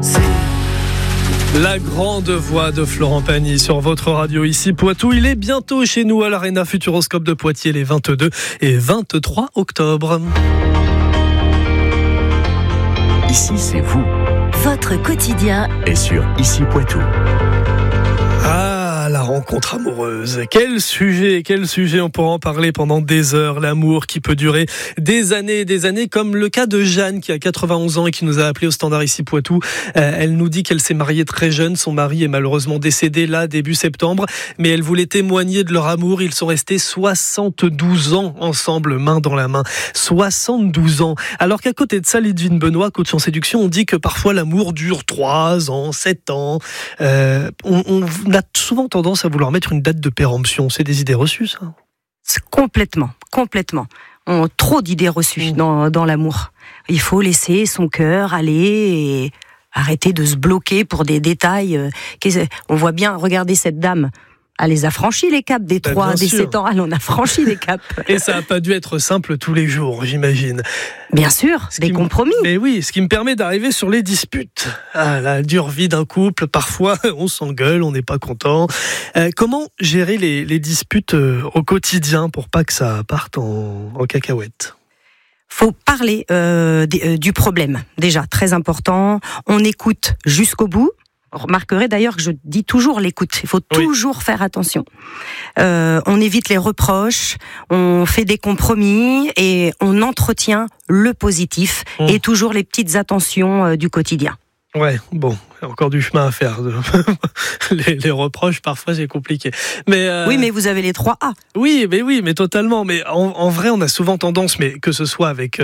La grande voix de Florent Pagny sur votre radio ici Poitou. Il est bientôt chez nous à l'Arena Futuroscope de Poitiers les 22 et 23 octobre. Ici c'est vous. Votre quotidien est sur Ici Poitou. Ah, la rencontre amoureuse. Quel sujet, on pourra en parler pendant des heures. L'amour qui peut durer des années, comme le cas de Jeanne qui a 91 ans et qui nous a appelé au standard ici Poitou. Elle nous dit qu'elle s'est mariée très jeune. Son mari est malheureusement décédé là, début septembre. Mais elle voulait témoigner de leur amour. Ils sont restés 72 ans ensemble, main dans la main. 72 ans. Alors qu'à côté de ça, Lidvine Benoît, coach en séduction, on dit que parfois l'amour dure 3 ans, 7 ans. On a souvent tendance à vouloir mettre une date de péremption. C'est des idées reçues, ça ? Complètement. On a trop d'idées reçues dans l'amour. Il faut laisser son cœur aller et arrêter de se bloquer pour des détails. On voit bien, regardez cette dame. Elle les a franchis les caps des 3, des 7 ans. Elle en a franchi les caps. Et ça n'a pas dû être simple tous les jours, j'imagine. Bien sûr, des compromis. Mais oui, ce qui me permet d'arriver sur les disputes. Ah, la dure vie d'un couple, parfois on s'engueule, on n'est pas content. Comment gérer les disputes au quotidien pour pas que ça parte en cacahuète ? Faut parler du problème, déjà, très important. On écoute jusqu'au bout. Remarquerez d'ailleurs que je dis toujours l'écoute. Il faut toujours faire attention. On évite les reproches, on fait des compromis et on entretient le positif et toujours les petites attentions du quotidien. Ouais, bon, encore du chemin à faire. les reproches, parfois, c'est compliqué. Mais oui, mais vous avez les 3 A. Oui, mais totalement. Mais en vrai, on a souvent tendance, mais que ce soit avec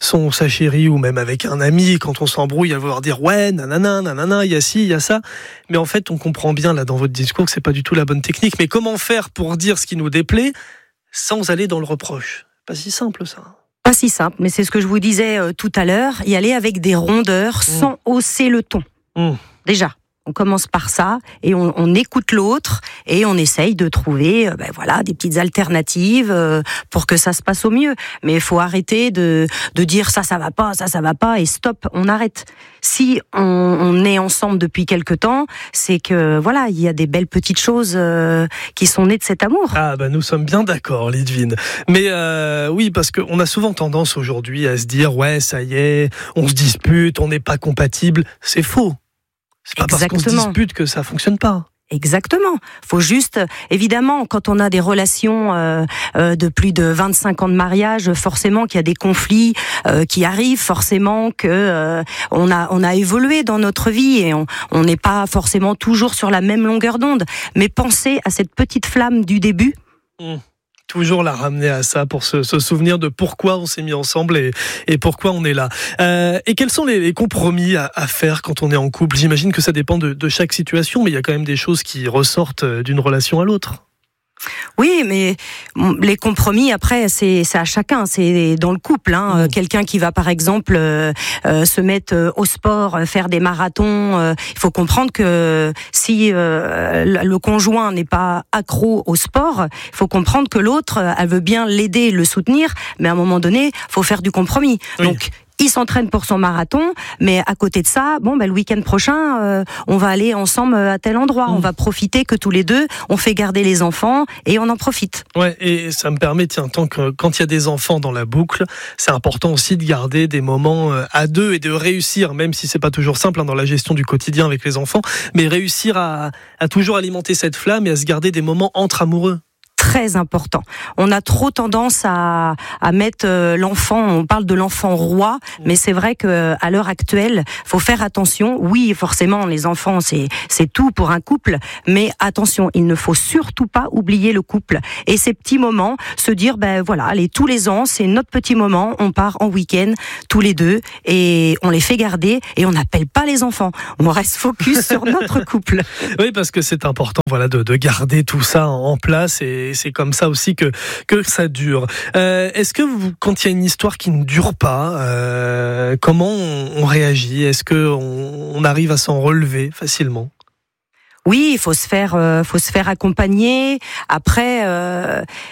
sa chérie ou même avec un ami, quand on s'embrouille, à vouloir dire ouais, nanana, il y a ci, il y a ça. Mais en fait, on comprend bien là dans votre discours que c'est pas du tout la bonne technique. Mais comment faire pour dire ce qui nous déplaît sans aller dans le reproche ? Pas si simple, ça. Pas si simple, mais c'est ce que je vous disais tout à l'heure, y aller avec des rondeurs sans hausser le ton. Déjà, on commence par ça et on écoute l'autre et on essaye de trouver des petites alternatives pour que ça se passe au mieux. Mais il faut arrêter de dire ça va pas et stop, on arrête. Si on est ensemble depuis quelque temps, c'est que il y a des belles petites choses qui sont nées de cet amour. Ah nous sommes bien d'accord, Lidvine. Mais oui, parce qu'on a souvent tendance aujourd'hui à se dire ouais, ça y est, on se dispute, on n'est pas compatible. C'est faux. C'est pas parce qu'on se dispute que ça fonctionne pas. Exactement. Faut juste, évidemment, quand on a des relations de plus de 25 ans de mariage, forcément qu'il y a des conflits qui arrivent, forcément que on a évolué dans notre vie et on n'est pas forcément toujours sur la même longueur d'onde. Mais pensez à cette petite flamme du début. Toujours la ramener à ça pour se souvenir de pourquoi on s'est mis ensemble et pourquoi on est là. Et quels sont les compromis à faire quand on est en couple ? J'imagine que ça dépend de chaque situation, mais il y a quand même des choses qui ressortent d'une relation à l'autre. Oui, mais les compromis, après, c'est à chacun, c'est dans le couple. Quelqu'un qui va, par exemple, se mettre au sport, faire des marathons, il faut comprendre que si le conjoint n'est pas accro au sport, il faut comprendre que l'autre, elle veut bien l'aider, le soutenir, mais à un moment donné, il faut faire du compromis. Oui. Donc, il s'entraîne pour son marathon, mais à côté de ça, le week-end prochain, on va aller ensemble à tel endroit. On va profiter que tous les deux, on fait garder les enfants et on en profite. Ouais, et ça me permet, quand il y a des enfants dans la boucle, c'est important aussi de garder des moments à deux et de réussir, même si c'est pas toujours simple dans la gestion du quotidien avec les enfants, mais réussir à toujours alimenter cette flamme et à se garder des moments entre amoureux. Très important. On a trop tendance à mettre l'enfant, on parle de l'enfant roi, mais c'est vrai que à l'heure actuelle, faut faire attention. Oui, forcément, les enfants, c'est tout pour un couple, mais attention, il ne faut surtout pas oublier le couple. Et ces petits moments, se dire, allez, tous les ans, c'est notre petit moment, on part en week-end, tous les deux, et on les fait garder, et on n'appelle pas les enfants. On reste focus sur notre couple. Oui, parce que c'est important, de garder tout ça en place, et c'est comme ça aussi que ça dure. Est-ce que quand il y a une histoire qui ne dure pas, comment on réagit ? Est-ce qu'on arrive à s'en relever facilement ? Oui, il faut se faire accompagner. Après,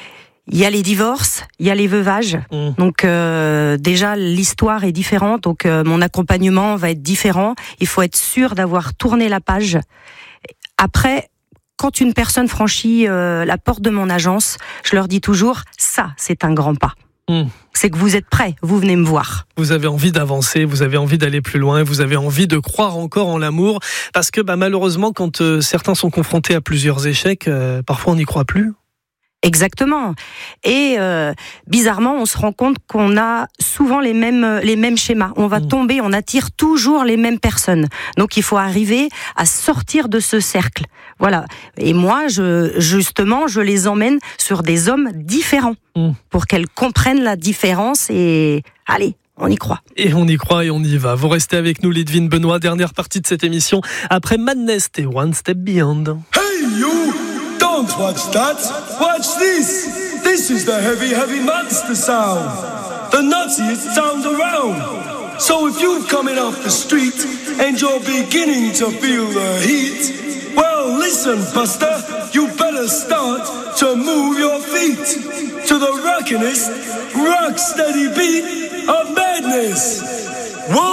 Il y a les divorces, il y a les veuvages. Donc déjà l'histoire est différente, donc mon accompagnement va être différent. Il faut être sûr d'avoir tourné la page. Après, quand une personne franchit la porte de mon agence, je leur dis toujours, ça c'est un grand pas. C'est que vous êtes prêts, vous venez me voir. Vous avez envie d'avancer, vous avez envie d'aller plus loin, vous avez envie de croire encore en l'amour, parce que malheureusement, quand certains sont confrontés à plusieurs échecs, parfois on n'y croit plus. Exactement. Et bizarrement, on se rend compte qu'on a souvent les mêmes schémas. On va tomber, on attire toujours les mêmes personnes. Donc il faut arriver à sortir de ce cercle. Voilà. Et moi, je les emmène sur des hommes différents pour qu'elles comprennent la différence et allez. On y croit. Et on y croit et on y va. Vous restez avec nous, Lidvine Benoît, dernière partie de cette émission, après Madness et One Step Beyond. Hey you! Don't watch that! Watch this! This is the heavy, heavy monster sound! The nuttiest sound around! So if you're coming off the street and you're beginning to feel the heat, well listen, Buster, you better start to move your feet to the rockinest, rock steady beat of madness! Whoa!